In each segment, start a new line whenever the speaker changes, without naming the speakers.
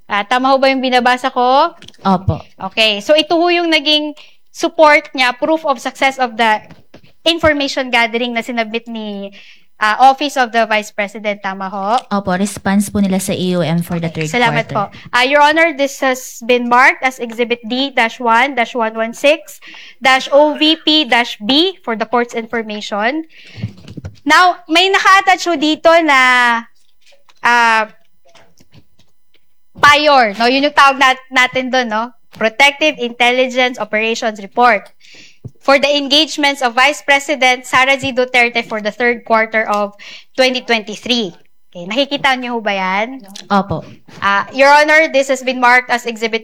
Tama ho ba yung binabasa ko?
Opo.
Okay. So, ito ho yung naging support niya, proof of success of the information gathering na sinabit ni Office of the Vice President. Tama ho?
Opo, response po nila sa AUM for the third
Salamat
quarter.
po. Your Honor, this has been marked as Exhibit D-1-116-OVP-B for the court's information. Now, may naka-attach ho dito na PIOR, no? Yun yung tawag natin doon, no? Protective Intelligence Operations Report for the engagements of Vice President Sara Z. Duterte for the third quarter of 2023. Okay, nakikita niyo ho ba yan?
Opo.
Your Honor, this has been marked as Exhibit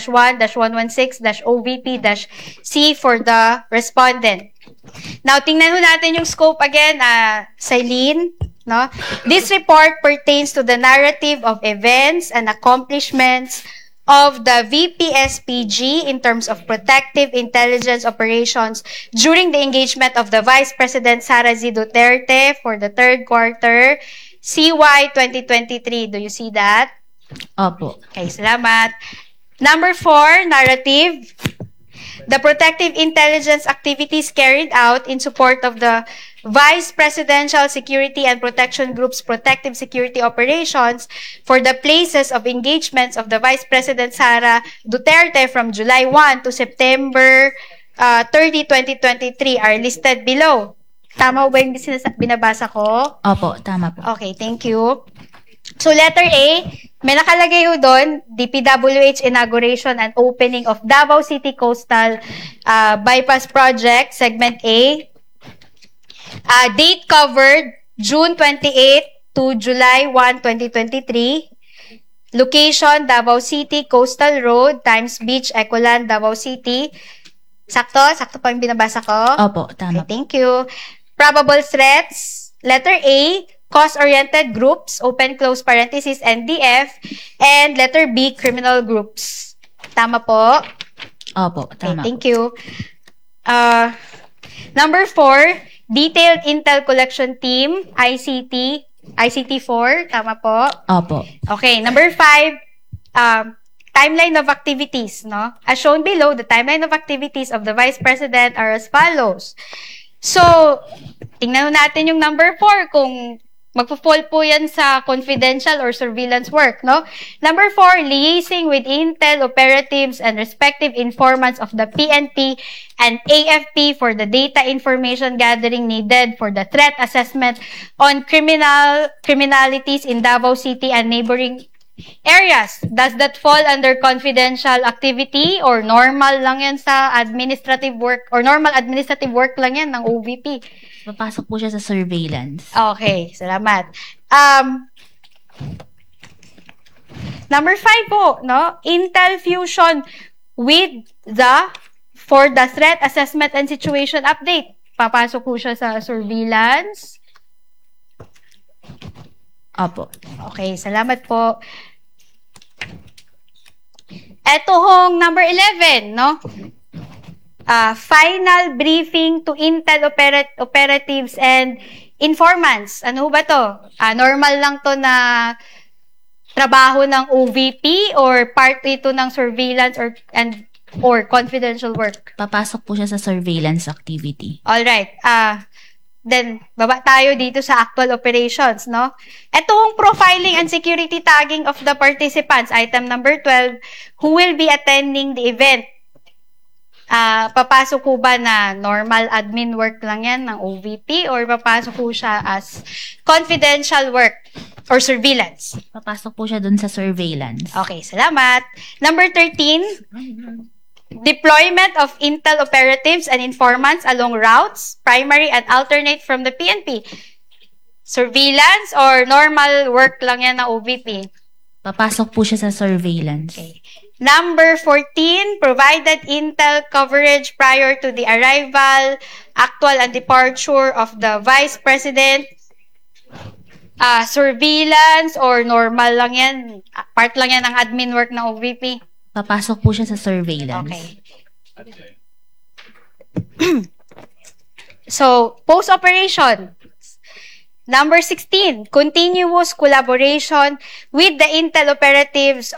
D-1-116-OVP-C for the respondent. Now, tingnan ho natin yung scope again, Celine. No? This report pertains to the narrative of events and accomplishments of the VPSPG in terms of protective intelligence operations during the engagement of the Vice President Sara Z. Duterte for the third quarter CY 2023. Do you see that?
Opo.
Okay, salamat. Number 4, narrative. The protective intelligence activities carried out in support of the Vice Presidential Security and Protection Group's protective security operations for the places of engagements of the Vice President Sara Duterte from July 1 to September 30, 2023 are listed below. Tama ba yung binabasa ko?
Opo, tama po.
Okay, thank you. So, letter A, may nakalagay ho doon, DPWH inauguration and opening of Davao City Coastal Bypass Project, Segment A. Date covered, June 28 to July 1, 2023. Location, Davao City Coastal Road, Times Beach, Ecoland, Davao City. Sakto? Sakto pa yung binabasa ko?
Opo, tama.
Okay, thank you. Probable threats, letter A, cost-oriented groups, open close parenthesis, NDF, and letter B, criminal groups. Tama po?
Opo, tama.
Okay, thank you. Number 4, detailed intel collection team, ICT4, tama po?
Opo.
Okay, number 5, timeline of activities, no? As shown below, the timeline of activities of the Vice President are as follows. So, tingnan natin yung number 4 kung magpo-fall po yan sa confidential or surveillance work, no? Number 4, liaising with intel operatives and respective informants of the PNP and AFP for the data information gathering needed for the threat assessment on criminalities in Davao City and neighboring areas. Does that fall under confidential activity or normal lang yan sa administrative work or normal administrative work lang yan ng OVP?
Papasok po siya sa surveillance.
Okay, salamat. Number 5 po, no? Intel fusion with for the threat assessment and situation update. Papasok po siya sa surveillance.
Opo.
Okay, salamat po. Ito hong number 11, no? Final briefing to intel operatives and informants. Ano ba to? Normal lang to na trabaho ng OVP or part ito ng surveillance or confidential work?
Papasok po siya sa surveillance activity.
Alright. Then, baba tayo dito sa actual operations, no? Itong profiling and security tagging of the participants, item number 12, who will be attending the event. Papasok po ba na normal admin work lang yan ng OVP or papasok po siya as confidential work or surveillance?
Papasok po siya dun sa surveillance.
Okay, salamat. Number 13, deployment of intel operatives and informants along routes, primary and alternate from the PNP. Surveillance or normal work lang yan ng OVP?
Papasok po siya sa surveillance.
Okay. Number 14, provided intel coverage prior to the arrival, actual and departure of the Vice President. Surveillance or normal lang yan? Part lang yan ng admin work ng OVP?
Papasok po siya sa surveillance.
Okay. So, post-operation. Number 16, continuous collaboration with the intel operatives